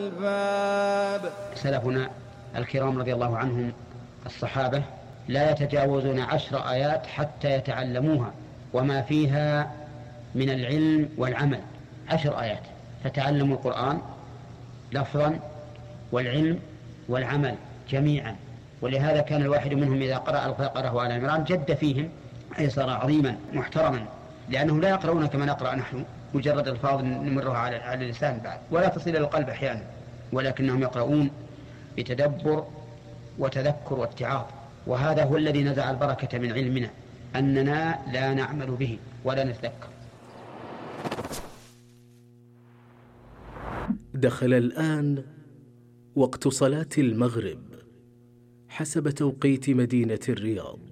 سلفنا الكرام رضي الله عنهم الصحابة لا يتجاوزون 10 آيات حتى يتعلموها وما فيها من العلم والعمل. 10 آيات فتعلموا القرآن لفظا والعلم والعمل جميعا. ولهذا كان الواحد منهم إذا قرأ البقرة وآل عمران جد فيهم أي صار عظيما محترما، لأنهم لا يقرؤون كما نقرأ نحن مجرد الفاظ نمرها على اللسان بعد ولا تصل إلى القلب أحيانا، ولكنهم يقرؤون بتدبر وتذكر واتعاظ. وهذا هو الذي نزع البركة من علمنا، أننا لا نعمل به ولا نتذكر. دخل الآن وقت صلاة المغرب حسب توقيت مدينة الرياض.